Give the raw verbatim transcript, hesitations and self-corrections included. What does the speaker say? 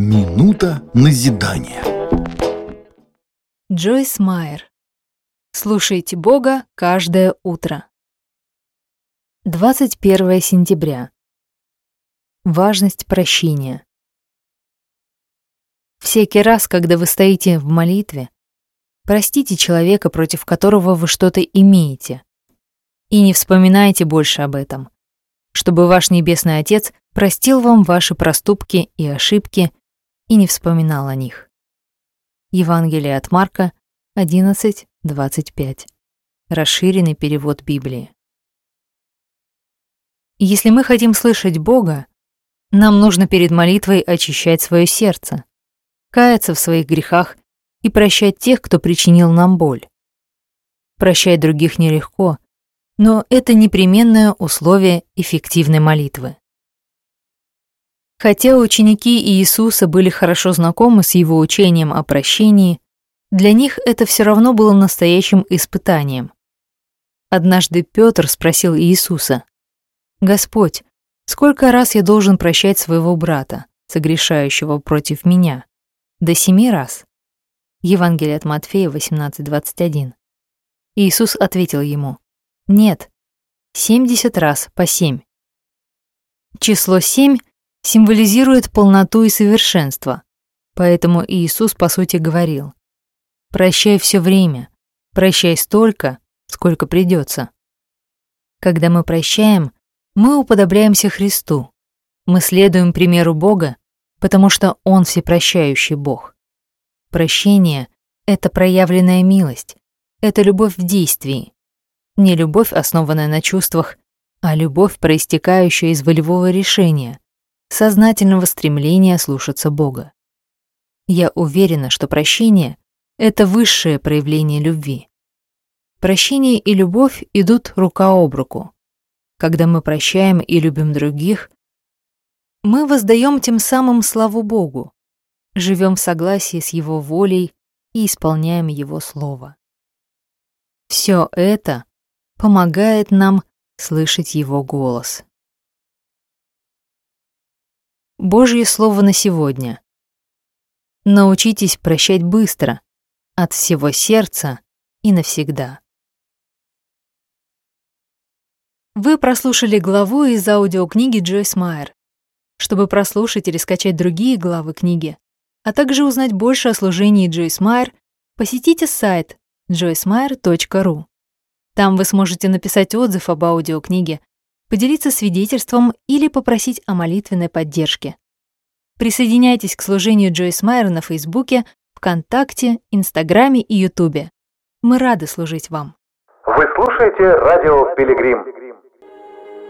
Минута назидания. Джойс Майер. Слушайте Бога каждое утро. двадцать первое сентября. Важность прощения. Всякий раз, когда вы стоите в молитве, простите человека, против которого вы что-то имеете, и не вспоминайте больше об этом, чтобы ваш Небесный Отец простил вам ваши проступки и ошибки и не вспоминал о них. Евангелие от Марка одиннадцать двадцать пять. Расширенный перевод Библии. Если мы хотим слышать Бога, нам нужно перед молитвой очищать свое сердце, каяться в своих грехах и прощать тех, кто причинил нам боль. Прощать других нелегко, но это непременное условие эффективной молитвы. Хотя ученики Иисуса были хорошо знакомы с его учением о прощении, для них это все равно было настоящим испытанием. Однажды Петр спросил Иисуса: «Господь, сколько раз я должен прощать своего брата, согрешающего против меня? До семи раз?» Евангелие от Матфея восемнадцать двадцать один. Иисус ответил ему: «Нет, семьдесят раз по семь». Число семь символизирует полноту и совершенство, поэтому Иисус, по сути, говорил: «Прощай все время, прощай столько, сколько придется». Когда мы прощаем, мы уподобляемся Христу, мы следуем примеру Бога, потому что Он всепрощающий Бог. Прощение — это проявленная милость, это любовь в действии. Не любовь, основанная на чувствах, а любовь, проистекающая из волевого решения, сознательного стремления слушаться Бога. Я уверена, что прощение — это высшее проявление любви. Прощение и любовь идут рука об руку. Когда мы прощаем и любим других, мы воздаем тем самым славу Богу, живем в согласии с Его волей и исполняем Его Слово. Все это помогает нам слышать Его голос. Божье Слово на сегодня. Научитесь прощать быстро, от всего сердца и навсегда. Вы прослушали главу из аудиокниги Джойс Майер. Чтобы прослушать или скачать другие главы книги, а также узнать больше о служении Джойс Майер, посетите сайт джойс майер точка ру. Там вы сможете написать отзыв об аудиокниге, поделиться свидетельством или попросить о молитвенной поддержке. Присоединяйтесь к служению Джойс Майер на Фейсбуке, ВКонтакте, Инстаграме и Ютубе. Мы рады служить вам. Вы слушаете радио «Пилигрим».